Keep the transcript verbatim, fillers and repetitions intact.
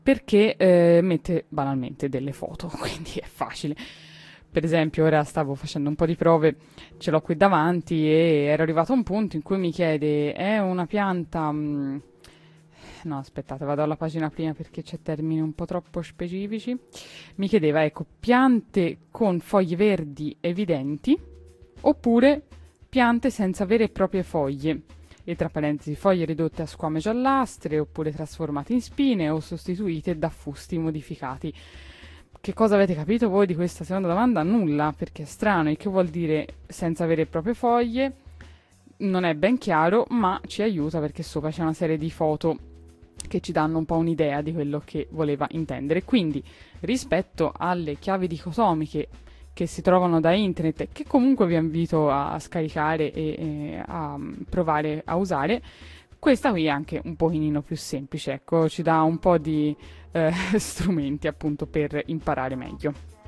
perché eh, mette banalmente delle foto, quindi è facile. Per esempio, ora stavo facendo un po' di prove, ce l'ho qui davanti e ero arrivato a un punto in cui mi chiede, è una pianta... mm, no, aspettate, vado alla pagina prima perché c'è termini un po' troppo specifici. Mi chiedeva, ecco, piante con foglie verdi evidenti oppure piante senza vere e proprie foglie. E tra parentesi, foglie ridotte a squame giallastre oppure trasformate in spine o sostituite da fusti modificati. Che cosa avete capito voi di questa seconda domanda? Nulla, perché è strano. E che vuol dire senza vere e proprie foglie? Non è ben chiaro, ma ci aiuta perché sopra c'è una serie di foto che ci danno un po' un'idea di quello che voleva intendere. Quindi, rispetto alle chiavi dicotomiche che si trovano da internet e che comunque vi invito a scaricare e, e a provare a usare, questa qui è anche un pochino più semplice, ecco, ci dà un po' di eh, strumenti appunto per imparare meglio.